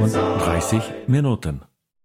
und 30 Minuten.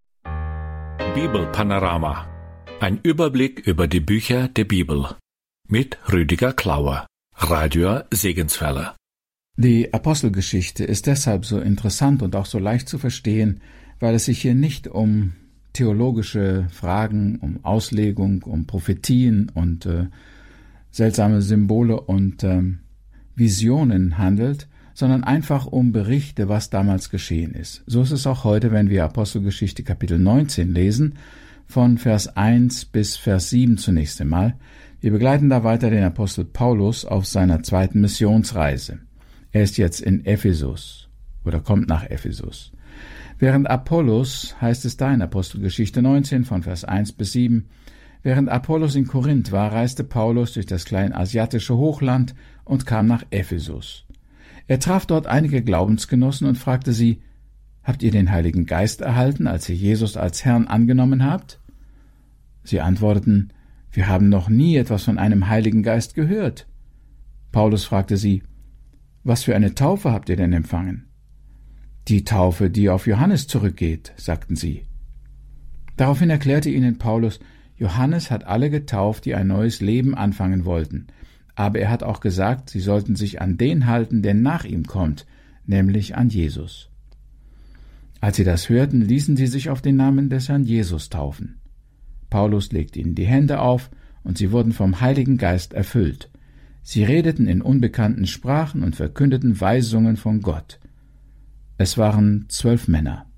Bibelpanorama. Ein Überblick über die Bücher der Bibel. Mit Rüdiger Klauer. Radio Segenswelle. Die Apostelgeschichte ist deshalb so interessant und auch so leicht zu verstehen, weil es sich hier nicht um theologische Fragen, um Auslegung, um Prophetien und seltsame Symbole und Visionen handelt, sondern einfach um Berichte, was damals geschehen ist. So ist es auch heute, wenn wir Apostelgeschichte Kapitel 19 lesen, von Vers 1 bis Vers 7 zunächst einmal. Wir begleiten da weiter den Apostel Paulus auf seiner zweiten Missionsreise. Er ist jetzt in Ephesus oder kommt nach Ephesus. Während Apollos, heißt es da in Apostelgeschichte 19 von Vers 1 bis 7, während Apollos in Korinth war, reiste Paulus durch das kleinasiatische Hochland und kam nach Ephesus. Er traf dort einige Glaubensgenossen und fragte sie: Habt ihr den Heiligen Geist erhalten, als ihr Jesus als Herrn angenommen habt? Sie antworteten: Wir haben noch nie etwas von einem Heiligen Geist gehört. Paulus fragte sie: Was für eine Taufe habt ihr denn empfangen? Die Taufe, die auf Johannes zurückgeht, sagten sie. Daraufhin erklärte ihnen Paulus: Johannes hat alle getauft, die ein neues Leben anfangen wollten. Aber er hat auch gesagt, sie sollten sich an den halten, der nach ihm kommt, nämlich an Jesus. Als sie das hörten, ließen sie sich auf den Namen des Herrn Jesus taufen. Paulus legte ihnen die Hände auf, und sie wurden vom Heiligen Geist erfüllt. Sie redeten in unbekannten Sprachen und verkündeten Weisungen von Gott. Es waren 12 Männer.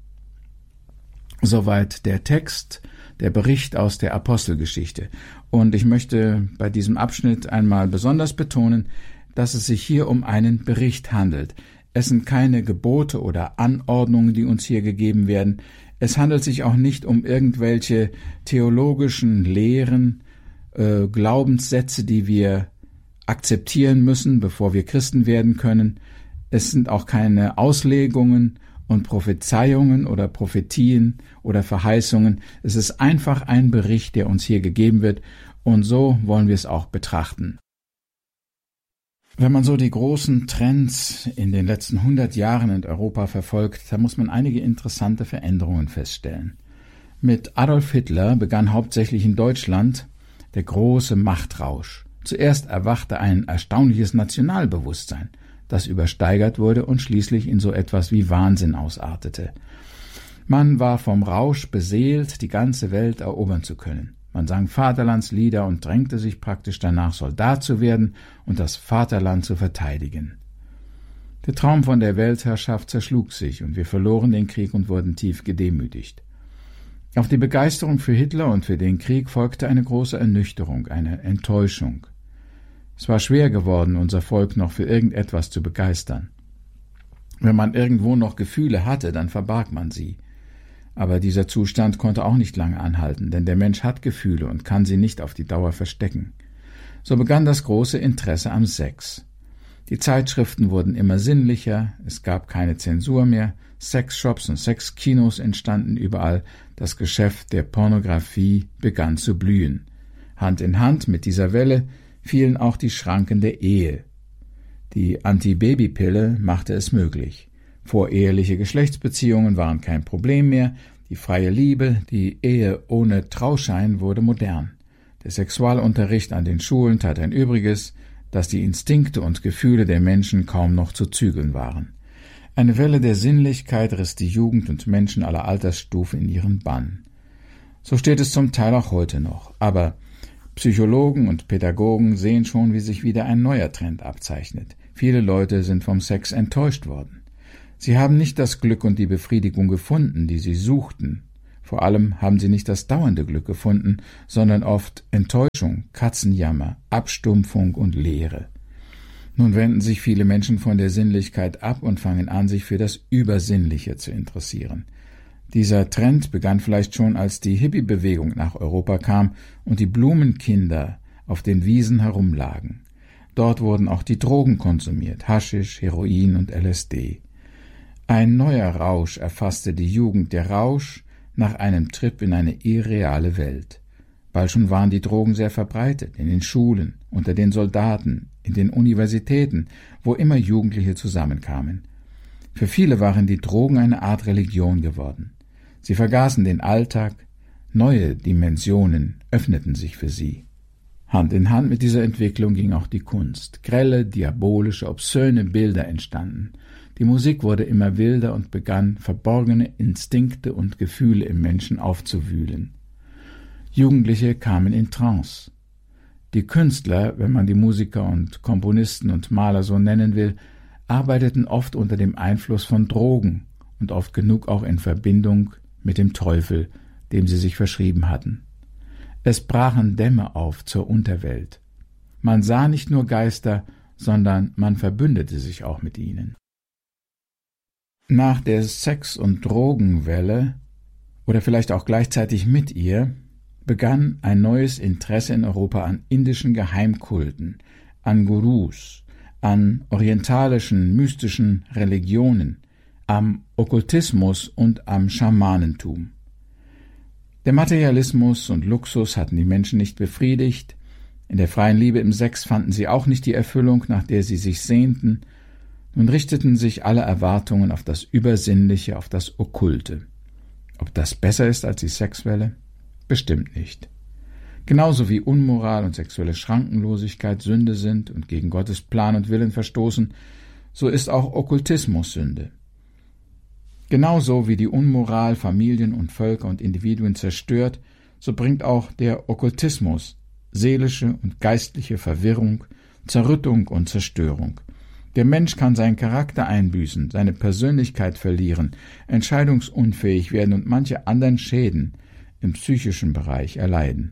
Soweit der Text, der Bericht aus der Apostelgeschichte. Und ich möchte bei diesem Abschnitt einmal besonders betonen, dass es sich hier um einen Bericht handelt. Es sind keine Gebote oder Anordnungen, die uns hier gegeben werden. Es handelt sich auch nicht um irgendwelche theologischen Lehren, Glaubenssätze, die wir akzeptieren müssen, bevor wir Christen werden können. Es sind auch keine Auslegungen und Prophezeiungen oder Prophetien oder Verheißungen. Es ist einfach ein Bericht, der uns hier gegeben wird, und so wollen wir es auch betrachten. Wenn man so die großen Trends in den letzten 100 Jahren in Europa verfolgt, dann muss man einige interessante Veränderungen feststellen. Mit Adolf Hitler begann hauptsächlich in Deutschland der große Machtrausch. Zuerst erwachte ein erstaunliches Nationalbewusstsein, das übersteigert wurde und schließlich in so etwas wie Wahnsinn ausartete. Man war vom Rausch beseelt, die ganze Welt erobern zu können. Man sang Vaterlandslieder und drängte sich praktisch danach, Soldat zu werden und das Vaterland zu verteidigen. Der Traum von der Weltherrschaft zerschlug sich, und wir verloren den Krieg und wurden tief gedemütigt. Auf die Begeisterung für Hitler und für den Krieg folgte eine große Ernüchterung, eine Enttäuschung. Es war schwer geworden, unser Volk noch für irgendetwas zu begeistern. Wenn man irgendwo noch Gefühle hatte, dann verbarg man sie. Aber dieser Zustand konnte auch nicht lange anhalten, denn der Mensch hat Gefühle und kann sie nicht auf die Dauer verstecken. So begann das große Interesse am Sex. Die Zeitschriften wurden immer sinnlicher, es gab keine Zensur mehr, Sexshops und Sexkinos entstanden überall, das Geschäft der Pornografie begann zu blühen. Hand in Hand mit dieser Welle fielen auch die Schranken der Ehe. Die Antibabypille machte es möglich. Voreheliche Geschlechtsbeziehungen waren kein Problem mehr, die freie Liebe, die Ehe ohne Trauschein wurde modern. Der Sexualunterricht an den Schulen tat ein Übriges, dass die Instinkte und Gefühle der Menschen kaum noch zu zügeln waren. Eine Welle der Sinnlichkeit riss die Jugend und Menschen aller Altersstufen in ihren Bann. So steht es zum Teil auch heute noch, aber Psychologen und Pädagogen sehen schon, wie sich wieder ein neuer Trend abzeichnet. Viele Leute sind vom Sex enttäuscht worden. Sie haben nicht das Glück und die Befriedigung gefunden, die sie suchten. Vor allem haben sie nicht das dauernde Glück gefunden, sondern oft Enttäuschung, Katzenjammer, Abstumpfung und Leere. Nun wenden sich viele Menschen von der Sinnlichkeit ab und fangen an, sich für das Übersinnliche zu interessieren. Dieser Trend begann vielleicht schon, als die Hippie-Bewegung nach Europa kam und die Blumenkinder auf den Wiesen herumlagen. Dort wurden auch die Drogen konsumiert, Haschisch, Heroin und LSD. Ein neuer Rausch erfasste die Jugend, der Rausch nach einem Trip in eine irreale Welt. Bald schon waren die Drogen sehr verbreitet, in den Schulen, unter den Soldaten, in den Universitäten, wo immer Jugendliche zusammenkamen. Für viele waren die Drogen eine Art Religion geworden. Sie vergaßen den Alltag, neue Dimensionen öffneten sich für sie. Hand in Hand mit dieser Entwicklung ging auch die Kunst. Grelle, diabolische, obszöne Bilder entstanden. Die Musik wurde immer wilder und begann, verborgene Instinkte und Gefühle im Menschen aufzuwühlen. Jugendliche kamen in Trance. Die Künstler, wenn man die Musiker und Komponisten und Maler so nennen will, arbeiteten oft unter dem Einfluss von Drogen und oft genug auch in Verbindung mit dem Teufel, dem sie sich verschrieben hatten. Es brachen Dämme auf zur Unterwelt. Man sah nicht nur Geister, sondern man verbündete sich auch mit ihnen. Nach der Sex- und Drogenwelle, oder vielleicht auch gleichzeitig mit ihr, begann ein neues Interesse in Europa an indischen Geheimkulten, an Gurus, an orientalischen, mystischen Religionen, am Okkultismus und am Schamanentum. Der Materialismus und Luxus hatten die Menschen nicht befriedigt, in der freien Liebe im Sex fanden sie auch nicht die Erfüllung, nach der sie sich sehnten, nun richteten sich alle Erwartungen auf das Übersinnliche, auf das Okkulte. Ob das besser ist als die Sexwelle? Bestimmt nicht. Genauso wie Unmoral und sexuelle Schrankenlosigkeit Sünde sind und gegen Gottes Plan und Willen verstoßen, so ist auch Okkultismus Sünde. Genauso wie die Unmoral Familien und Völker und Individuen zerstört, so bringt auch der Okkultismus seelische und geistliche Verwirrung, Zerrüttung und Zerstörung. Der Mensch kann seinen Charakter einbüßen, seine Persönlichkeit verlieren, entscheidungsunfähig werden und manche anderen Schäden im psychischen Bereich erleiden.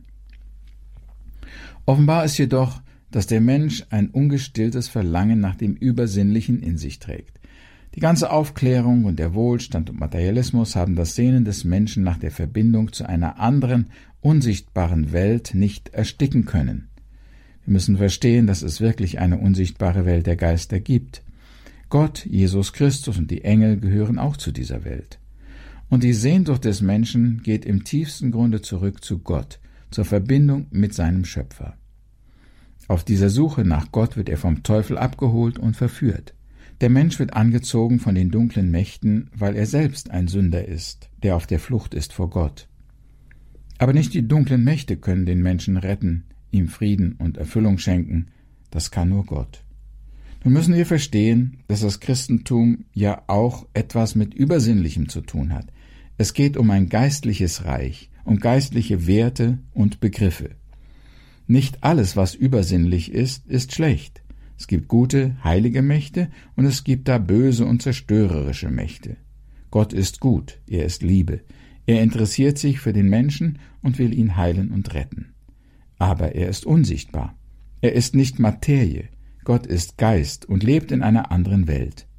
Offenbar ist jedoch, dass der Mensch ein ungestilltes Verlangen nach dem Übersinnlichen in sich trägt. Die ganze Aufklärung und der Wohlstand und Materialismus haben das Sehnen des Menschen nach der Verbindung zu einer anderen, unsichtbaren Welt nicht ersticken können. Wir müssen verstehen, dass es wirklich eine unsichtbare Welt der Geister gibt. Gott, Jesus Christus und die Engel gehören auch zu dieser Welt. Und die Sehnsucht des Menschen geht im tiefsten Grunde zurück zu Gott, zur Verbindung mit seinem Schöpfer. Auf dieser Suche nach Gott wird er vom Teufel abgeholt und verführt. Der Mensch wird angezogen von den dunklen Mächten, weil er selbst ein Sünder ist, der auf der Flucht ist vor Gott. Aber nicht die dunklen Mächte können den Menschen retten, ihm Frieden und Erfüllung schenken, das kann nur Gott. Nun müssen wir verstehen, dass das Christentum ja auch etwas mit Übersinnlichem zu tun hat. Es geht um ein geistliches Reich, um geistliche Werte und Begriffe. Nicht alles, was übersinnlich ist, ist schlecht. Es gibt gute, heilige Mächte und es gibt da böse und zerstörerische Mächte. Gott ist gut, er ist Liebe. Er interessiert sich für den Menschen und will ihn heilen und retten. Aber er ist unsichtbar. Er ist nicht Materie. Gott ist Geist und lebt in einer anderen Welt.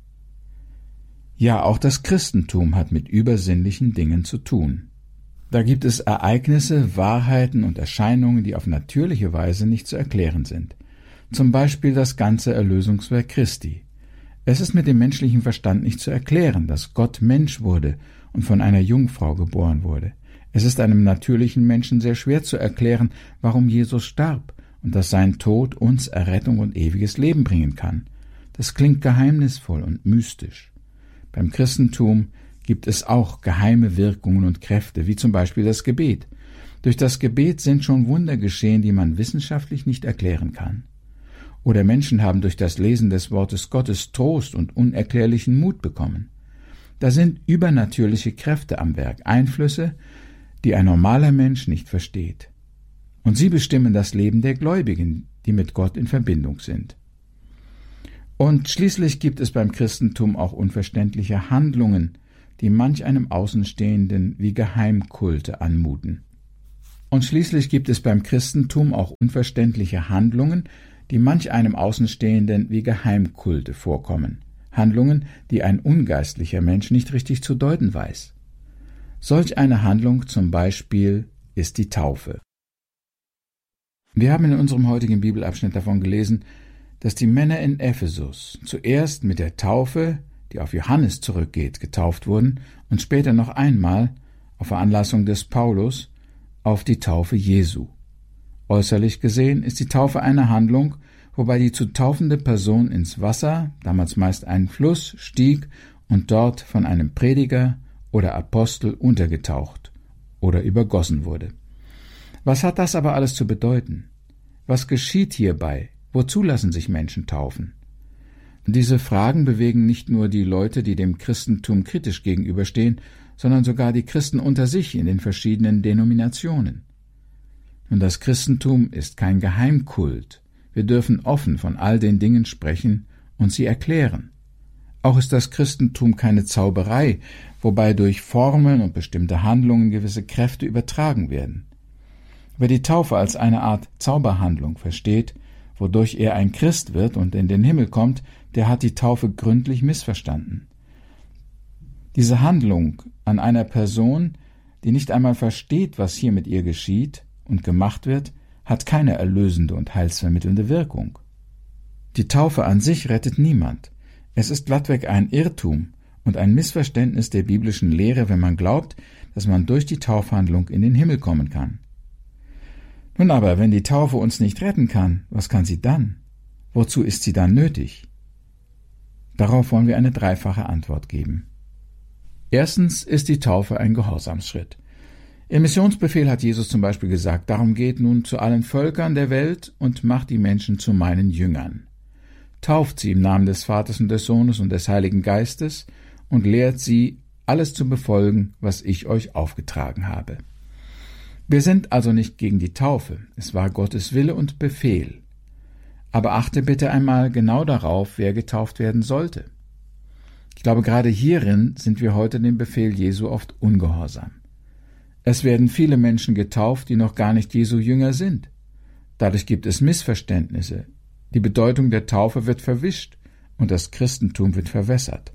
Ja, auch das Christentum hat mit übersinnlichen Dingen zu tun. Da gibt es Ereignisse, Wahrheiten und Erscheinungen, die auf natürliche Weise nicht zu erklären sind. Zum Beispiel das ganze Erlösungswerk Christi. Es ist mit dem menschlichen Verstand nicht zu erklären, dass Gott Mensch wurde und von einer Jungfrau geboren wurde. Es ist einem natürlichen Menschen sehr schwer zu erklären, warum Jesus starb und dass sein Tod uns Errettung und ewiges Leben bringen kann. Das klingt geheimnisvoll und mystisch. Beim Christentum gibt es auch geheime Wirkungen und Kräfte, wie zum Beispiel das Gebet. Durch das Gebet sind schon Wunder geschehen, die man wissenschaftlich nicht erklären kann. Oder Menschen haben durch das Lesen des Wortes Gottes Trost und unerklärlichen Mut bekommen. Da sind übernatürliche Kräfte am Werk, Einflüsse, die ein normaler Mensch nicht versteht. Und sie bestimmen das Leben der Gläubigen, die mit Gott in Verbindung sind. Und schließlich gibt es beim Christentum auch unverständliche Handlungen, die manch einem Außenstehenden wie Geheimkulte anmuten. Und schließlich gibt es beim Christentum auch unverständliche Handlungen, die manch einem Außenstehenden wie Geheimkulte vorkommen. Handlungen, die ein ungeistlicher Mensch nicht richtig zu deuten weiß. Solch eine Handlung zum Beispiel ist die Taufe. Wir haben in unserem heutigen Bibelabschnitt davon gelesen, dass die Männer in Ephesus zuerst mit der Taufe, die auf Johannes zurückgeht, getauft wurden und später noch einmal, auf Veranlassung des Paulus, auf die Taufe Jesu. Äußerlich gesehen ist die Taufe eine Handlung, wobei die zu taufende Person ins Wasser, damals meist einen Fluss, stieg und dort von einem Prediger oder Apostel untergetaucht oder übergossen wurde. Was hat das aber alles zu bedeuten? Was geschieht hierbei? Wozu lassen sich Menschen taufen? Diese Fragen bewegen nicht nur die Leute, die dem Christentum kritisch gegenüberstehen, sondern sogar die Christen unter sich in den verschiedenen Denominationen. Und das Christentum ist kein Geheimkult. Wir dürfen offen von all den Dingen sprechen und sie erklären. Auch ist das Christentum keine Zauberei, wobei durch Formeln und bestimmte Handlungen gewisse Kräfte übertragen werden. Wer die Taufe als eine Art Zauberhandlung versteht, wodurch er ein Christ wird und in den Himmel kommt, der hat die Taufe gründlich missverstanden. Diese Handlung an einer Person, die nicht einmal versteht, was hier mit ihr geschieht und gemacht wird, hat keine erlösende und heilsvermittelnde Wirkung. Die Taufe an sich rettet niemand. Es ist glattweg ein Irrtum und ein Missverständnis der biblischen Lehre, wenn man glaubt, dass man durch die Taufhandlung in den Himmel kommen kann. Nun aber, wenn die Taufe uns nicht retten kann, was kann sie dann? Wozu ist sie dann nötig? Darauf wollen wir eine dreifache Antwort geben. Erstens ist die Taufe ein Gehorsamsschritt. Im Missionsbefehl hat Jesus zum Beispiel gesagt, darum geht nun zu allen Völkern der Welt und macht die Menschen zu meinen Jüngern. Tauft sie im Namen des Vaters und des Sohnes und des Heiligen Geistes und lehrt sie, alles zu befolgen, was ich euch aufgetragen habe. Wir sind also nicht gegen die Taufe, es war Gottes Wille und Befehl. Aber achte bitte einmal genau darauf, wer getauft werden sollte. Ich glaube, gerade hierin sind wir heute dem Befehl Jesu oft ungehorsam. Es werden viele Menschen getauft, die noch gar nicht Jesu Jünger sind. Dadurch gibt es Missverständnisse. Die Bedeutung der Taufe wird verwischt und das Christentum wird verwässert.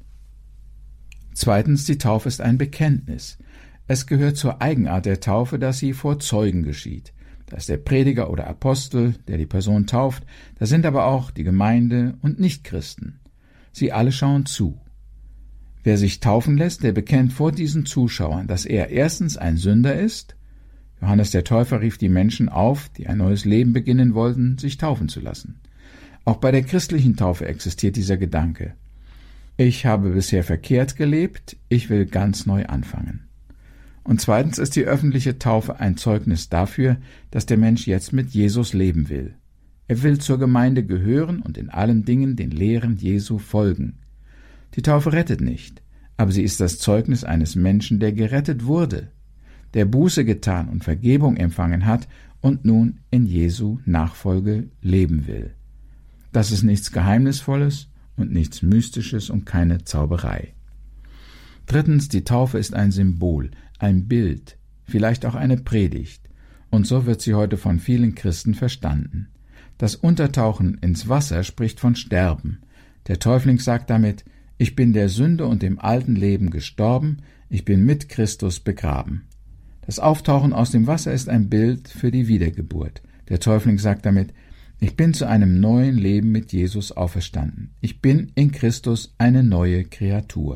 Zweitens, die Taufe ist ein Bekenntnis. Es gehört zur Eigenart der Taufe, dass sie vor Zeugen geschieht. Da ist der Prediger oder Apostel, der die Person tauft, da sind aber auch die Gemeinde und Nichtchristen. Sie alle schauen zu. Wer sich taufen lässt, der bekennt vor diesen Zuschauern, dass er erstens ein Sünder ist. Johannes der Täufer rief die Menschen auf, die ein neues Leben beginnen wollten, sich taufen zu lassen. Auch bei der christlichen Taufe existiert dieser Gedanke. Ich habe bisher verkehrt gelebt, ich will ganz neu anfangen. Und zweitens ist die öffentliche Taufe ein Zeugnis dafür, dass der Mensch jetzt mit Jesus leben will. Er will zur Gemeinde gehören und in allen Dingen den Lehren Jesu folgen. Die Taufe rettet nicht, aber sie ist das Zeugnis eines Menschen, der gerettet wurde, der Buße getan und Vergebung empfangen hat und nun in Jesu Nachfolge leben will. Das ist nichts Geheimnisvolles und nichts Mystisches und keine Zauberei. Drittens, die Taufe ist ein Symbol, ein Bild, vielleicht auch eine Predigt, und so wird sie heute von vielen Christen verstanden. Das Untertauchen ins Wasser spricht von Sterben. Der Täufling sagt damit, ich bin der Sünde und dem alten Leben gestorben, ich bin mit Christus begraben. Das Auftauchen aus dem Wasser ist ein Bild für die Wiedergeburt. Der Täufling sagt damit, ich bin zu einem neuen Leben mit Jesus auferstanden. Ich bin in Christus eine neue Kreatur.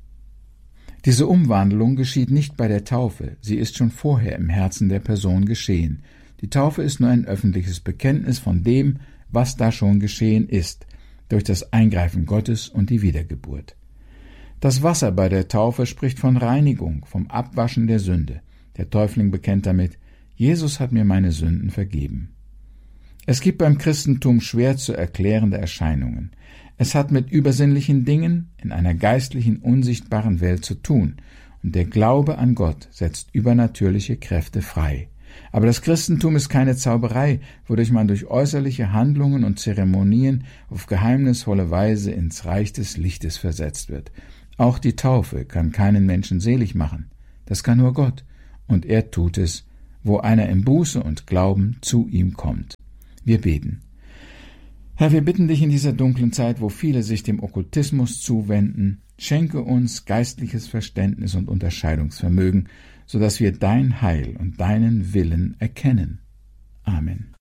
Diese Umwandlung geschieht nicht bei der Taufe, sie ist schon vorher im Herzen der Person geschehen. Die Taufe ist nur ein öffentliches Bekenntnis von dem, was da schon geschehen ist, durch das Eingreifen Gottes und die Wiedergeburt. Das Wasser bei der Taufe spricht von Reinigung, vom Abwaschen der Sünde. Der Täufling bekennt damit, Jesus hat mir meine Sünden vergeben. Es gibt beim Christentum schwer zu erklärende Erscheinungen. Es hat mit übersinnlichen Dingen in einer geistlichen, unsichtbaren Welt zu tun, und der Glaube an Gott setzt übernatürliche Kräfte frei. Aber das Christentum ist keine Zauberei, wodurch man durch äußerliche Handlungen und Zeremonien auf geheimnisvolle Weise ins Reich des Lichtes versetzt wird. Auch die Taufe kann keinen Menschen selig machen. Das kann nur Gott, und er tut es, wo einer im Buße und Glauben zu ihm kommt. Wir beten. Herr, wir bitten dich in dieser dunklen Zeit, wo viele sich dem Okkultismus zuwenden, schenke uns geistliches Verständnis und Unterscheidungsvermögen, sodass wir dein Heil und deinen Willen erkennen. Amen.